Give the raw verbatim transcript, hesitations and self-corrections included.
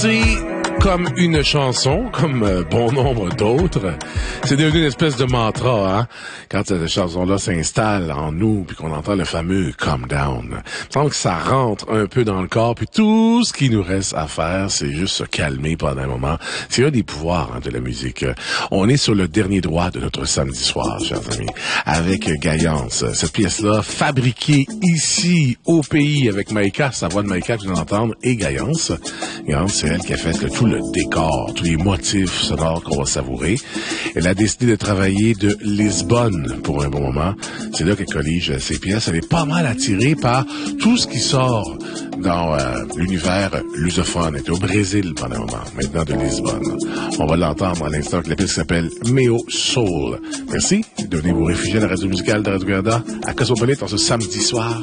commencé comme une chanson, comme euh, bon nombre d'autres. C'est devenu une espèce de mantra, hein, quand cette chanson-là s'installe en nous, puis qu'on entend le fameux « calm down ». Il me semble que ça rentre un peu dans le corps, puis tout ce qui nous reste à faire, c'est juste se calmer pendant un moment. C'est un des pouvoirs hein, de la musique. On est sur le dernier droit de notre samedi soir, chers amis, avec Gaillance. Cette pièce-là, fabriquée ici, au pays, avec Maïka, sa voix de Maïka que vous allez entendre, et Gaillance. Gaillance, c'est elle qui a fait le, tout le décor, tous les motifs sonores qu'on va savourer. Elle a décidé de travailler de Lisbonne pour un bon moment. C'est là qu'elle collige ses pièces. Elle est pas mal attirée par tout ce qui sort dans euh, l'univers lusophone. Elle était au Brésil pendant un moment, maintenant de Lisbonne. On va l'entendre à l'instant avec la pièce qui s'appelle Meo Soul. Merci de venir vous réfugier à la radio musicale de Radio-Canada à Cosmopolite en ce samedi soir.